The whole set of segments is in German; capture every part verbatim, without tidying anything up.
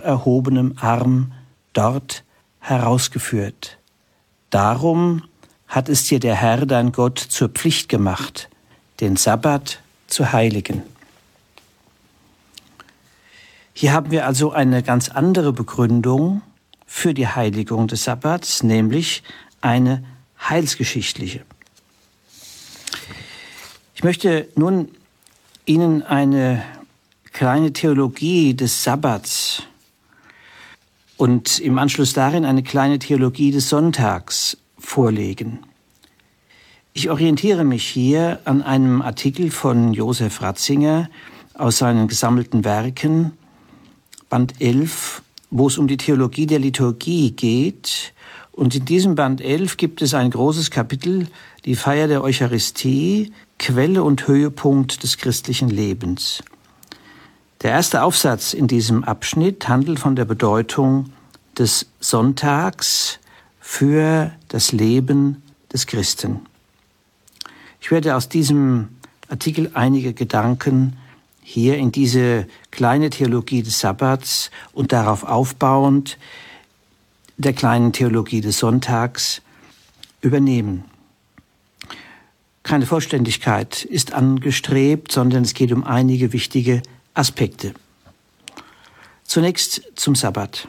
erhobenem Arm dort herausgeführt. Darum hat es dir der Herr, dein Gott, zur Pflicht gemacht, den Sabbat zu heiligen. Hier haben wir also eine ganz andere Begründung für die Heiligung des Sabbats, nämlich eine heilsgeschichtliche. Ich möchte nun Ihnen eine kleine Theologie des Sabbats und im Anschluss darin eine kleine Theologie des Sonntags vorlegen. Ich orientiere mich hier an einem Artikel von Josef Ratzinger aus seinen gesammelten Werken, Band elf, wo es um die Theologie der Liturgie geht. Und in diesem Band elf gibt es ein großes Kapitel, die Feier der Eucharistie, Quelle und Höhepunkt des christlichen Lebens. Der erste Aufsatz in diesem Abschnitt handelt von der Bedeutung des Sonntags für das Leben des Christen. Ich werde aus diesem Artikel einige Gedanken hier in diese kleine Theologie des Sabbats und darauf aufbauend der kleinen Theologie des Sonntags übernehmen. Keine Vollständigkeit ist angestrebt, sondern es geht um einige wichtige Aspekte. Zunächst zum Sabbat.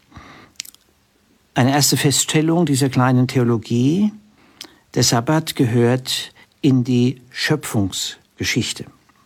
Eine erste Feststellung dieser kleinen Theologie: Der Sabbat gehört in die Schöpfungsgeschichte.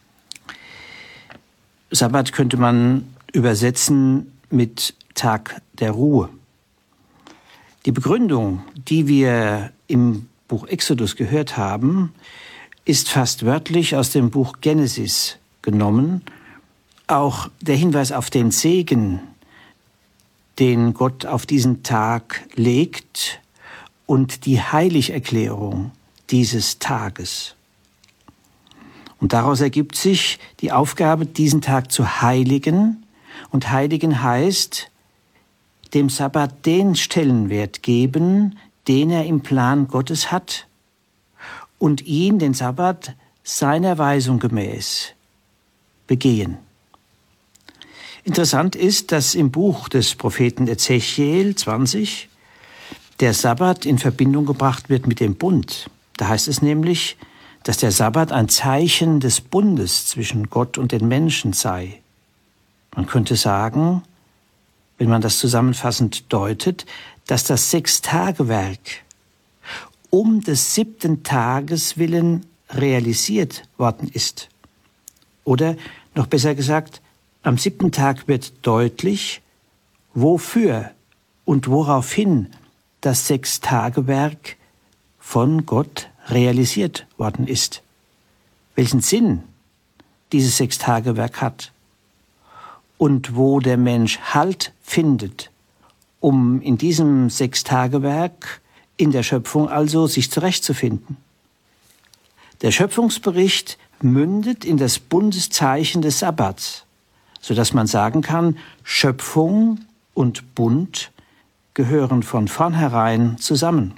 Sabbat könnte man übersetzen mit Tag der Ruhe. Die Begründung, die wir im Buch Exodus gehört haben, ist fast wörtlich aus dem Buch Genesis genommen. Auch der Hinweis auf den Segen, den Gott auf diesen Tag legt, und die Heiligerklärung dieses Tages. Und daraus ergibt sich die Aufgabe, diesen Tag zu heiligen. Und heiligen heißt, dem Sabbat den Stellenwert geben, den er im Plan Gottes hat, und ihn, den Sabbat, seiner Weisung gemäß begehen. Interessant ist, dass im Buch des Propheten Ezechiel zwanzig der Sabbat in Verbindung gebracht wird mit dem Bund. Da heißt es nämlich, dass der Sabbat ein Zeichen des Bundes zwischen Gott und den Menschen sei. Man könnte sagen, wenn man das zusammenfassend deutet, dass das Sechstagewerk um des siebten Tages willen realisiert worden ist. Oder noch besser gesagt, am siebten Tag wird deutlich, wofür und woraufhin das Sechstagewerk von Gott realisiert worden ist. Welchen Sinn dieses Sechstagewerk hat und wo der Mensch Halt findet, um in diesem Sechstagewerk in der Schöpfung also sich zurechtzufinden. Der Schöpfungsbericht mündet in das Bundeszeichen des Sabbats, sodass man sagen kann, Schöpfung und Bund gehören von vornherein zusammen.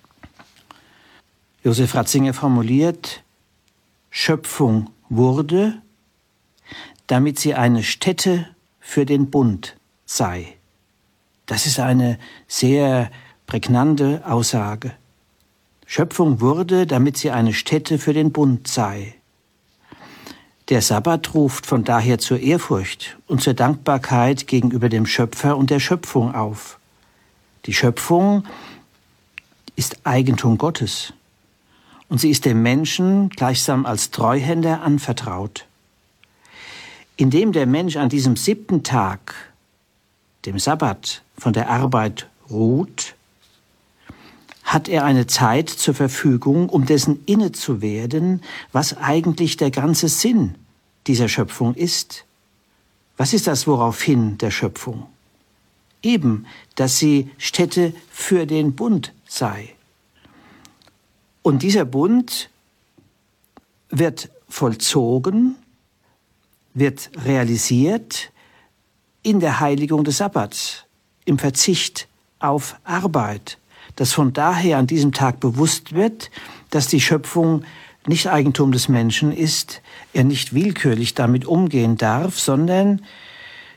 Josef Ratzinger formuliert, Schöpfung wurde, damit sie eine Stätte für den Bund sei. Das ist eine sehr prägnante Aussage. Schöpfung wurde, damit sie eine Stätte für den Bund sei. Der Sabbat ruft von daher zur Ehrfurcht und zur Dankbarkeit gegenüber dem Schöpfer und der Schöpfung auf. Die Schöpfung ist Eigentum Gottes und sie ist dem Menschen gleichsam als Treuhänder anvertraut. Indem der Mensch an diesem siebten Tag, dem Sabbat, von der Arbeit ruht, hat er eine Zeit zur Verfügung, um dessen inne zu werden, was eigentlich der ganze Sinn dieser Schöpfung ist. Was ist das woraufhin der Schöpfung? Eben, dass sie Stätte für den Bund sei. Und dieser Bund wird vollzogen, wird realisiert in der Heiligung des Sabbats, im Verzicht auf Arbeit, dass von daher an diesem Tag bewusst wird, dass die Schöpfung nicht Eigentum des Menschen ist, er nicht willkürlich damit umgehen darf, sondern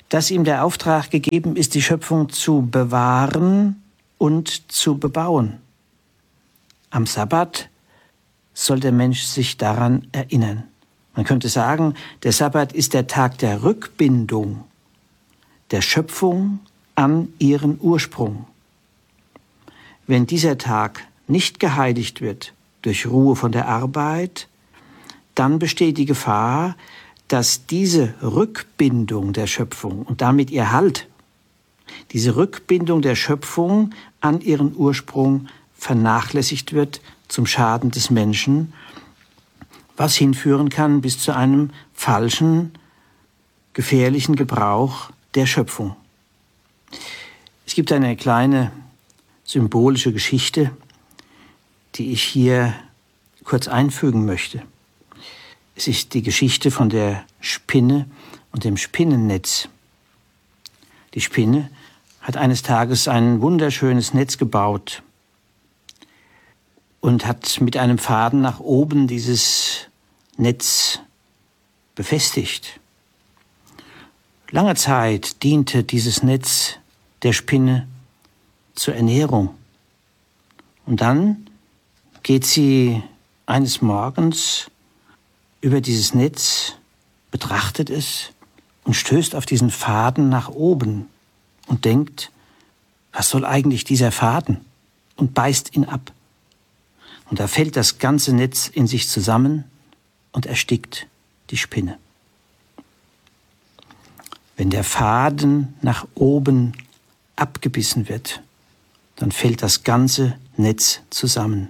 dass ihm der Auftrag gegeben ist, die Schöpfung zu bewahren und zu bebauen. Am Sabbat soll der Mensch sich daran erinnern. Man könnte sagen, der Sabbat ist der Tag der Rückbindung der Schöpfung an ihren Ursprung. Wenn dieser Tag nicht geheiligt wird durch Ruhe von der Arbeit, dann besteht die Gefahr, dass diese Rückbindung der Schöpfung und damit ihr Halt, diese Rückbindung der Schöpfung an ihren Ursprung vernachlässigt wird zum Schaden des Menschen, was hinführen kann bis zu einem falschen, gefährlichen Gebrauch der Schöpfung. Es gibt eine kleine symbolische Geschichte, die ich hier kurz einfügen möchte. Es ist die Geschichte von der Spinne und dem Spinnennetz. Die Spinne hat eines Tages ein wunderschönes Netz gebaut und hat mit einem Faden nach oben dieses Netz befestigt. Lange Zeit diente dieses Netz der Spinne zur Ernährung. Und dann geht sie eines Morgens über dieses Netz, betrachtet es und stößt auf diesen Faden nach oben und denkt, was soll eigentlich dieser Faden? Und beißt ihn ab. Und da fällt das ganze Netz in sich zusammen und erstickt die Spinne. Wenn der Faden nach oben abgebissen wird, dann fällt das ganze Netz zusammen.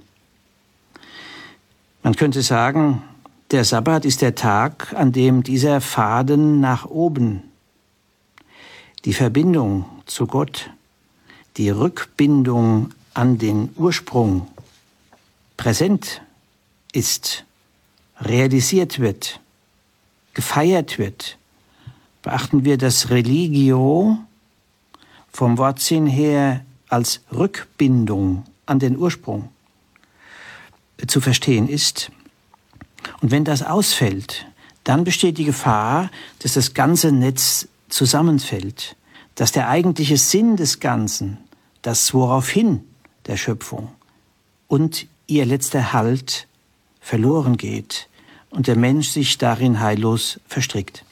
Man könnte sagen, der Sabbat ist der Tag, an dem dieser Faden nach oben, die Verbindung zu Gott, die Rückbindung an den Ursprung präsent ist, realisiert wird, gefeiert wird. Beachten wir das Religio vom Wortsinn her als Rückbindung an den Ursprung zu verstehen ist. Und wenn das ausfällt, dann besteht die Gefahr, dass das ganze Netz zusammenfällt, dass der eigentliche Sinn des Ganzen, das woraufhin der Schöpfung und ihr letzter Halt verloren geht und der Mensch sich darin heillos verstrickt.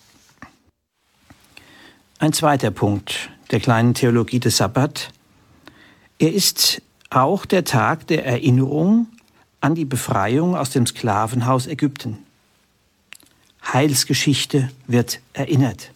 Ein zweiter Punkt der kleinen Theologie des Sabbat. Er ist auch der Tag der Erinnerung an die Befreiung aus dem Sklavenhaus Ägypten. Heilsgeschichte wird erinnert.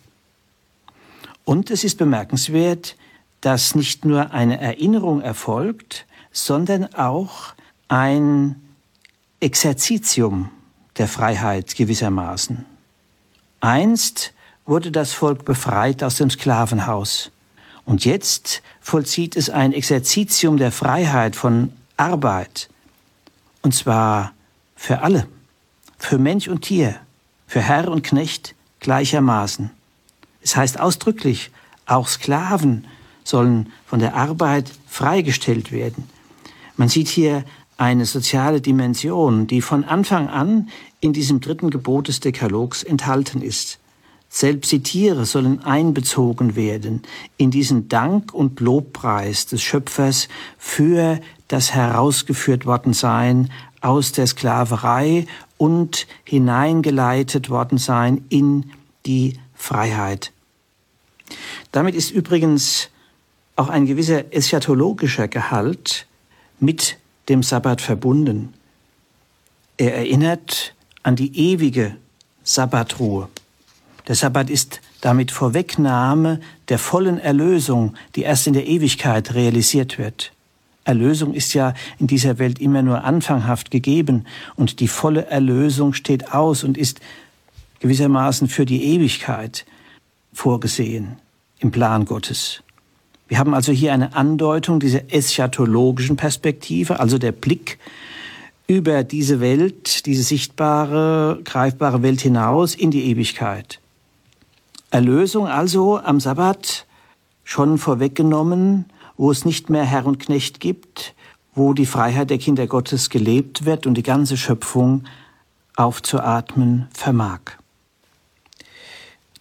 Und es ist bemerkenswert, dass nicht nur eine Erinnerung erfolgt, sondern auch ein Exerzitium der Freiheit gewissermaßen. Einst wurde das Volk befreit aus dem Sklavenhaus. Und jetzt vollzieht es ein Exerzitium der Freiheit von Arbeit. Und zwar für alle, für Mensch und Tier, für Herr und Knecht gleichermaßen. Es heißt ausdrücklich, auch Sklaven sollen von der Arbeit freigestellt werden. Man sieht hier eine soziale Dimension, die von Anfang an in diesem dritten Gebot des Dekalogs enthalten ist. Selbst die Tiere sollen einbezogen werden in diesen Dank und Lobpreis des Schöpfers für das herausgeführt worden sein aus der Sklaverei und hineingeleitet worden sein in die Freiheit. Damit ist übrigens auch ein gewisser eschatologischer Gehalt mit dem Sabbat verbunden. Er erinnert an die ewige Sabbatruhe. Der Sabbat ist damit Vorwegnahme der vollen Erlösung, die erst in der Ewigkeit realisiert wird. Erlösung ist ja in dieser Welt immer nur anfanghaft gegeben und die volle Erlösung steht aus und ist gewissermaßen für die Ewigkeit vorgesehen im Plan Gottes. Wir haben also hier eine Andeutung dieser eschatologischen Perspektive, also der Blick über diese Welt, diese sichtbare, greifbare Welt hinaus in die Ewigkeit. Erlösung also am Sabbat schon vorweggenommen, wo es nicht mehr Herr und Knecht gibt, wo die Freiheit der Kinder Gottes gelebt wird und die ganze Schöpfung aufzuatmen vermag.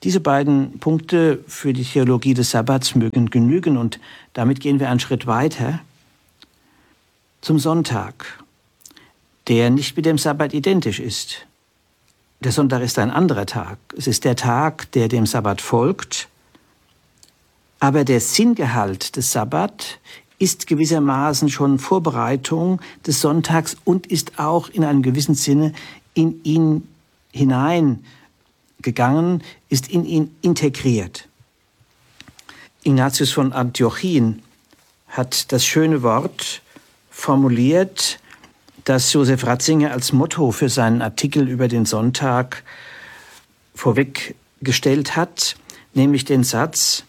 Diese beiden Punkte für die Theologie des Sabbats mögen genügen und damit gehen wir einen Schritt weiter zum Sonntag, der nicht mit dem Sabbat identisch ist. Der Sonntag ist ein anderer Tag. Es ist der Tag, der dem Sabbat folgt. Aber der Sinngehalt des Sabbat ist gewissermaßen schon Vorbereitung des Sonntags und ist auch in einem gewissen Sinne in ihn hineingegangen, ist in ihn integriert. Ignatius von Antiochien hat das schöne Wort formuliert, das Josef Ratzinger als Motto für seinen Artikel über den Sonntag vorweggestellt hat, nämlich den Satz: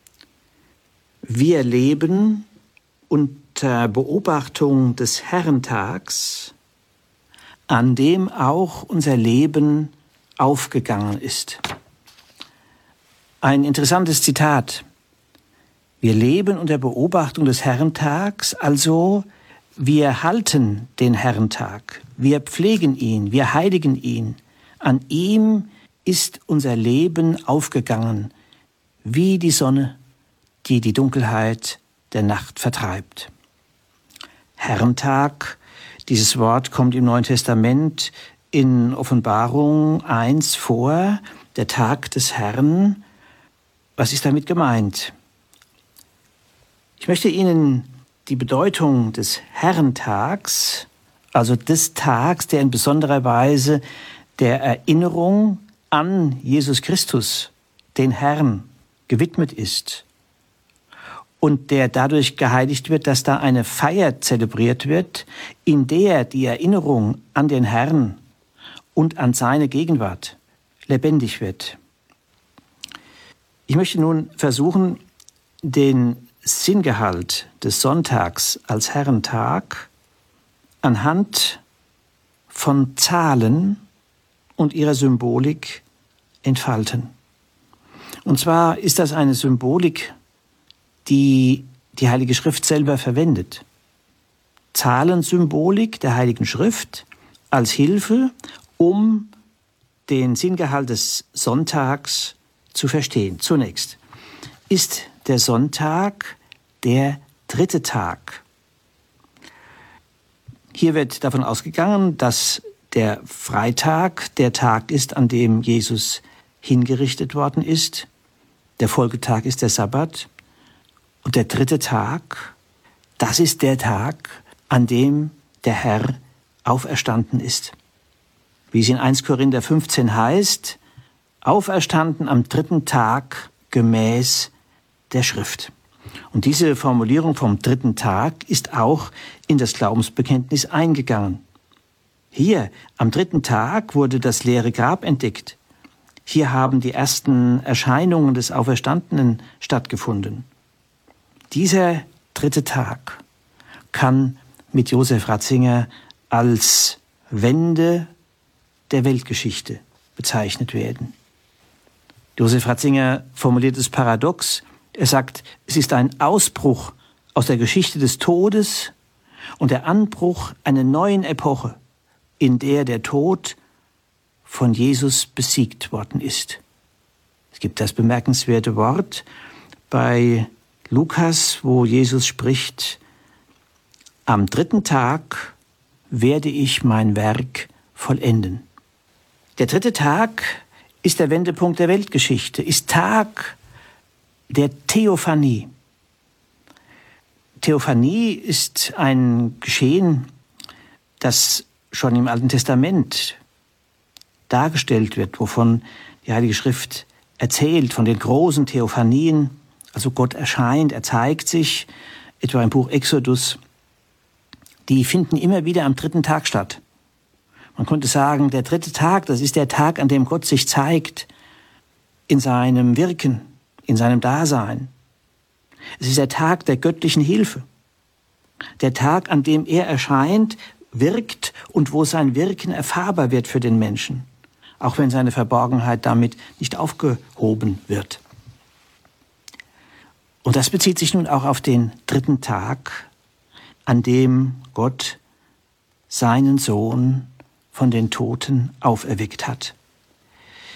Wir leben unter Beobachtung des Herrentags, an dem auch unser Leben aufgegangen ist. Ein interessantes Zitat. Wir leben unter Beobachtung des Herrentags, also wir halten den Herrentag, wir pflegen ihn, wir heiligen ihn. An ihm ist unser Leben aufgegangen, wie die Sonne, die die Dunkelheit der Nacht vertreibt. Herrentag, dieses Wort kommt im Neuen Testament in Offenbarung eins vor, der Tag des Herrn. Was ist damit gemeint? Ich möchte Ihnen die Bedeutung des Herrentags, also des Tags, der in besonderer Weise der Erinnerung an Jesus Christus, den Herrn, gewidmet ist und der dadurch geheiligt wird, dass da eine Feier zelebriert wird, in der die Erinnerung an den Herrn und an seine Gegenwart lebendig wird. Ich möchte nun versuchen, den Sinngehalt des Sonntags als Herrentag anhand von Zahlen und ihrer Symbolik entfalten. Und zwar ist das eine Symbolik, die die Heilige Schrift selber verwendet. Zahlensymbolik der Heiligen Schrift als Hilfe, um den Sinngehalt des Sonntags zu verstehen. Zunächst ist der Sonntag der dritte Tag. Hier wird davon ausgegangen, dass der Freitag der Tag ist, an dem Jesus hingerichtet worden ist. Der Folgetag ist der Sabbat. Und der dritte Tag, das ist der Tag, an dem der Herr auferstanden ist. Wie es in erster Korinther fünfzehn heißt, auferstanden am dritten Tag gemäß der Schrift. Und diese Formulierung vom dritten Tag ist auch in das Glaubensbekenntnis eingegangen. Hier, am dritten Tag, wurde das leere Grab entdeckt. Hier haben die ersten Erscheinungen des Auferstandenen stattgefunden. Dieser dritte Tag kann mit Josef Ratzinger als Wende der Weltgeschichte bezeichnet werden. Josef Ratzinger formuliert es paradox. Er sagt, es ist ein Ausbruch aus der Geschichte des Todes und der Anbruch einer neuen Epoche, in der der Tod von Jesus besiegt worden ist. Es gibt das bemerkenswerte Wort bei Lukas, wo Jesus spricht: Am dritten Tag werde ich mein Werk vollenden. Der dritte Tag ist der Wendepunkt der Weltgeschichte, ist Tag der Theophanie. Theophanie ist ein Geschehen, das schon im Alten Testament dargestellt wird, wovon die Heilige Schrift erzählt, von den großen Theophanien. Also Gott erscheint, er zeigt sich, etwa im Buch Exodus. Die finden immer wieder am dritten Tag statt. Man könnte sagen, der dritte Tag, das ist der Tag, an dem Gott sich zeigt in seinem Wirken, in seinem Dasein. Es ist der Tag der göttlichen Hilfe. Der Tag, an dem er erscheint, wirkt und wo sein Wirken erfahrbar wird für den Menschen, auch wenn seine Verborgenheit damit nicht aufgehoben wird. Und das bezieht sich nun auch auf den dritten Tag, an dem Gott seinen Sohn von den Toten auferweckt hat.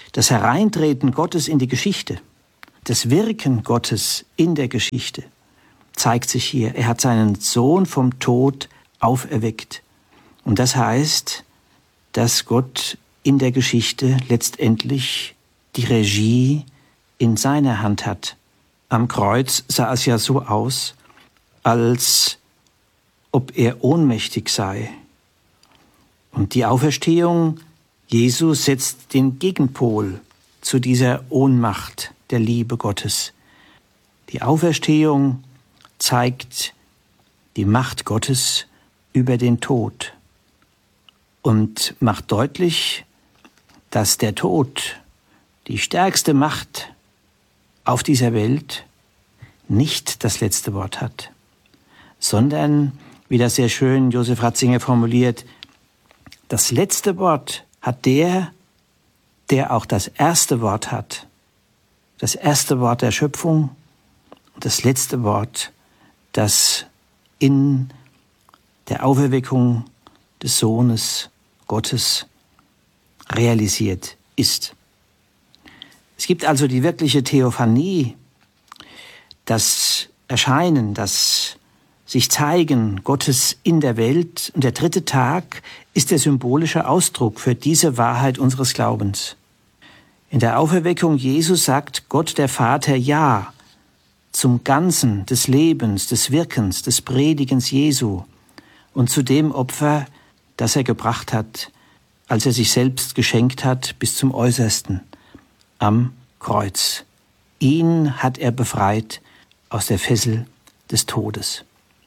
Das Hereintreten Gottes in die Geschichte, das Wirken Gottes in der Geschichte zeigt sich hier. Er hat seinen Sohn vom Tod auferweckt. Und das heißt, dass Gott in der Geschichte letztendlich die Regie in seiner Hand hat. Am Kreuz sah es ja so aus, als ob er ohnmächtig sei. Und die Auferstehung Jesu setzt den Gegenpol zu dieser Ohnmacht der Liebe Gottes. Die Auferstehung zeigt die Macht Gottes über den Tod und macht deutlich, dass der Tod, die stärkste Macht auf dieser Welt, nicht das letzte Wort hat, sondern, wie das sehr schön Josef Ratzinger formuliert, das letzte Wort hat der, der auch das erste Wort hat. Das erste Wort der Schöpfung und das letzte Wort, das in der Auferweckung des Sohnes Gottes realisiert ist. Es gibt also die wirkliche Theophanie, das Erscheinen, das sich zeigen Gottes in der Welt. Und der dritte Tag ist der symbolische Ausdruck für diese Wahrheit unseres Glaubens. In der Auferweckung Jesus sagt Gott der Vater Ja zum Ganzen des Lebens, des Wirkens, des Predigens Jesu und zu dem Opfer, das er gebracht hat, als er sich selbst geschenkt hat bis zum Äußersten am Kreuz. Ihn hat er befreit aus der Fessel des Todes.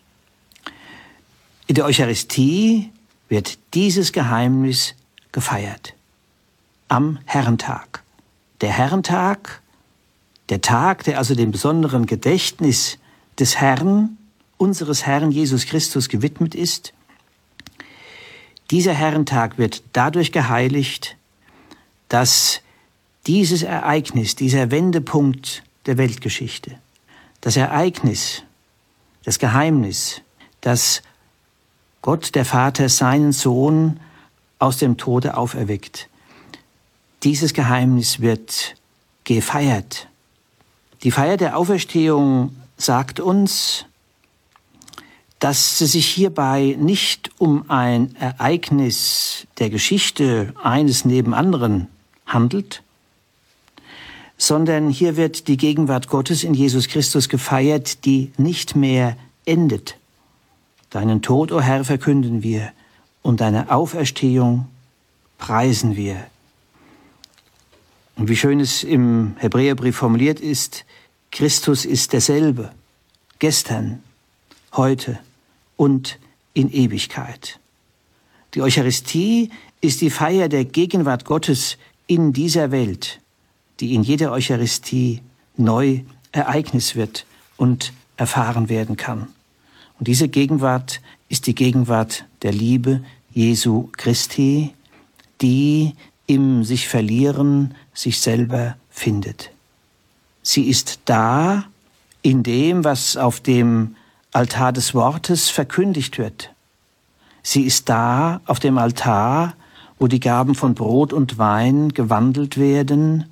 In der Eucharistie wird dieses Geheimnis gefeiert. Am Herrentag. Der Herrentag, der Tag, der also dem besonderen Gedächtnis des Herrn, unseres Herrn Jesus Christus gewidmet ist. Dieser Herrentag wird dadurch geheiligt, dass dieses Ereignis, dieser Wendepunkt der Weltgeschichte, das Ereignis, das Geheimnis, dass Gott, der Vater, seinen Sohn aus dem Tode auferweckt. Dieses Geheimnis wird gefeiert. Die Feier der Auferstehung sagt uns, dass es sich hierbei nicht um ein Ereignis der Geschichte eines neben anderen handelt, sondern hier wird die Gegenwart Gottes in Jesus Christus gefeiert, die nicht mehr endet. Deinen Tod, o Herr, verkünden wir, und deine Auferstehung preisen wir. Und wie schön es im Hebräerbrief formuliert ist, Christus ist derselbe, gestern, heute und in Ewigkeit. Die Eucharistie ist die Feier der Gegenwart Gottes in dieser Welt, die in jeder Eucharistie neu Ereignis wird und erfahren werden kann. Und diese Gegenwart ist die Gegenwart der Liebe Jesu Christi, die im sich verlieren sich selber findet. Sie ist da in dem, was auf dem Altar des Wortes verkündigt wird. Sie ist da auf dem Altar, wo die Gaben von Brot und Wein gewandelt werden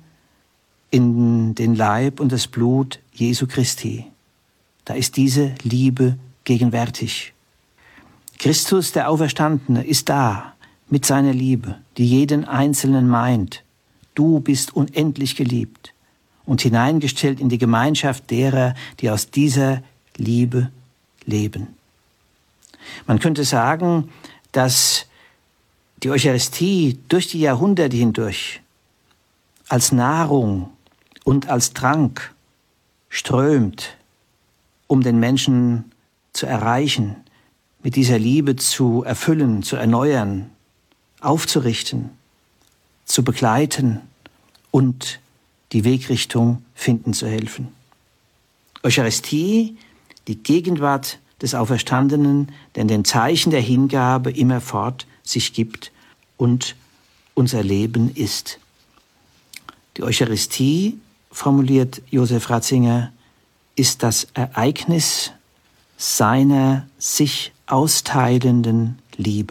in den Leib und das Blut Jesu Christi. Da ist diese Liebe gegenwärtig. Christus, der Auferstandene, ist da mit seiner Liebe, die jeden Einzelnen meint. Du bist unendlich geliebt und hineingestellt in die Gemeinschaft derer, die aus dieser Liebe leben. Man könnte sagen, dass die Eucharistie durch die Jahrhunderte hindurch als Nahrung und als Trank strömt, um den Menschen zu erreichen, mit dieser Liebe zu erfüllen, zu erneuern, aufzurichten, zu begleiten und die Wegrichtung finden zu helfen. Eucharistie, die Gegenwart des Auferstandenen, der in den Zeichen der Hingabe immerfort sich gibt und unser Leben ist. Die Eucharistie, formuliert Josef Ratzinger, ist das Ereignis seiner sich austeilenden Liebe.